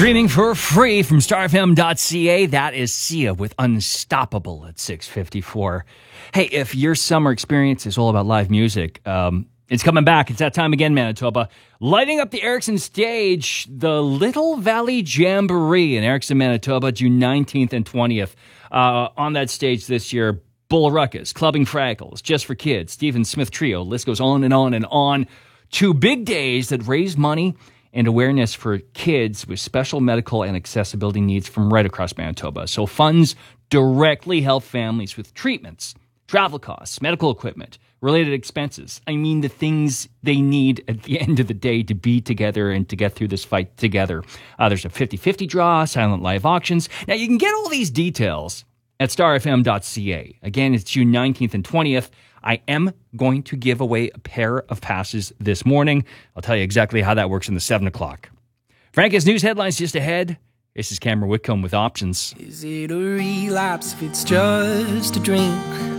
Streaming for free from starfm.ca. That is Sia with Unstoppable at 6:54. Hey, if your summer experience is all about live music, it's coming back. It's that time again, Manitoba. Lighting up the Erickson stage, the Little Valley Jamboree in Erickson, Manitoba, June 19th and 20th. On that stage this year, Bull Ruckus, Clubbing Fraggles, Just for Kids, Stephen Smith Trio. List goes on and on and on. 2 big days that raise money and awareness for kids with special medical and accessibility needs from right across Manitoba. So funds directly help families with treatments, travel costs, medical equipment, related expenses. I mean, the things they need at the end of the day to be together and to get through this fight together. There's a 50-50 draw, silent live auctions. Now, you can get all these details at starfm.ca. Again, it's June 19th and 20th. I am going to give away a pair of passes this morning. I'll tell you exactly how that works in the 7 o'clock. Franca's news headlines just ahead. This is Cameron Whitcomb with Options. Is it a relapse if it's just a drink?